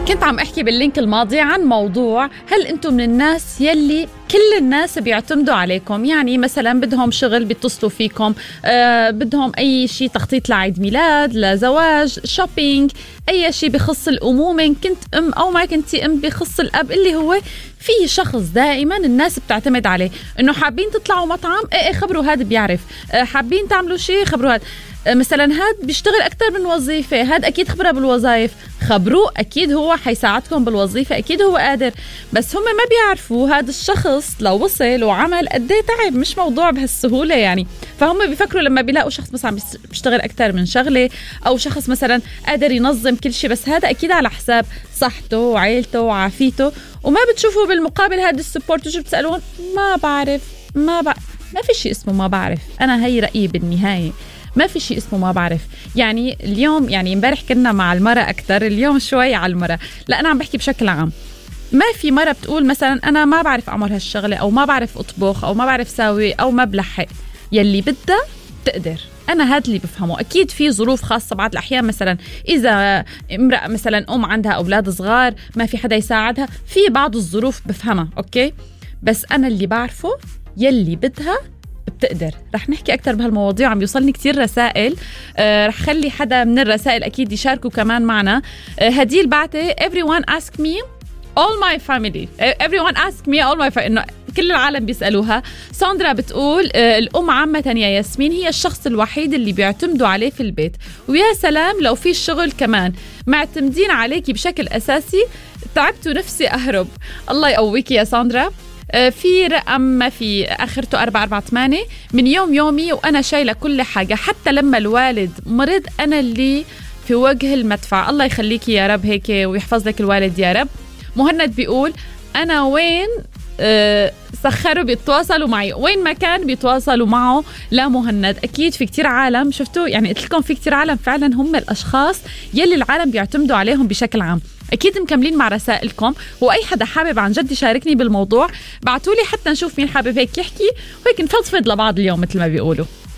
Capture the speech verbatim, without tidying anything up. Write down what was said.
كنت عم أحكي باللينك الماضي عن موضوع هل أنتم من الناس يلي كل الناس بيعتمدوا عليكم؟ يعني مثلا بدهم شغل بيتصلوا فيكم، آه بدهم أي شيء، تخطيط لعيد ميلاد، لزواج، شوبينج، أي شيء بخص الأمومة، كنت أم أو ما كنتي أم، بخص الأب، اللي هو في شخص دائما الناس بتعتمد عليه. إنه حابين تطلعوا مطعم، إيه إيه خبروا هذا بيعرف، آه حابين تعملوا شيء خبروا هذا، مثلا هاد بيشتغل أكتر من وظيفة، هاد أكيد خبرة بالوظائف، خبروه، أكيد هو حيساعدكم بالوظيفة، أكيد هو قادر. بس هم ما بيعرفوا هاد الشخص لو وصل وعمل قديه تعب، مش موضوع بهالسهولة يعني. فهم بيفكروا لما بيلاقوا شخص مثلا بيشتغل أكتر من شغلة، أو شخص مثلا قادر ينظم كل شيء، بس هذا أكيد على حساب صحته وعائلته وعافيته، وما بتشوفوا بالمقابل هاد السبورت. وشو بتسألون؟ ما بعرف، ما بعرف. ما في شيء اسمه ما بعرف. أنا هي رأيي بالنهاية، ما في شيء اسمه ما بعرف. يعني اليوم، يعني امبارح كنا مع المرأة أكتر، اليوم شوي على المرأة. لا أنا عم بحكي بشكل عام. ما في مرة بتقول مثلا أنا ما بعرف أعمل هالشغلة، أو ما بعرف أطبخ، أو ما بعرف ساوي، أو ما بلحق. يلي بدها تقدر. أنا هاد اللي بفهمه. أكيد في ظروف خاصة بعض الأحيان، مثلا إذا امرأة مثلا أم عندها أولاد صغار ما في حدا يساعدها، في بعض الظروف بفهمها، أوكي. بس أنا اللي بعرفه يلي بدها بتقدر. رح نحكي أكتر بهالمواضيع، عم يوصلني كتير رسائل، آه رح خلي حدا من الرسائل أكيد يشاركوا كمان معنا. آه هديل بعتي everyone ask me all my family everyone ask me all my family، إنه كل العالم بيسألوها. ساندرا بتقول آه الأم عامة يا ياسمين هي الشخص الوحيد اللي بيعتمدوا عليه في البيت، ويا سلام لو في الشغل كمان معتمدين عليكي بشكل أساسي. تعبت نفسي أهرب. الله يقويكي يا ساندرا. في رقم ما في آخرته أربعة أربعة ثمانية، من يوم يومي وأنا شايلة كل حاجة، حتى لما الوالد مرض أنا اللي في وجه المدفع. الله يخليكي يا رب هيك ويحفظ لك الوالد يا رب. مهند بيقول أنا وين أه سخروا بيتواصلوا معي، وين ما كان بيتواصلوا معه. لا مهند، أكيد في كتير عالم، شفتوا يعني قلت لكم في كتير عالم فعلا هم الأشخاص يلي العالم بيعتمدوا عليهم بشكل عام. أكيد مكملين مع رسائلكم، وأي حدا حابب عن جد يشاركني بالموضوع بعتولي حتى نشوف مين حابب هيك يحكي، وهيك نفضفض لبعض اليوم مثل ما بيقولوا.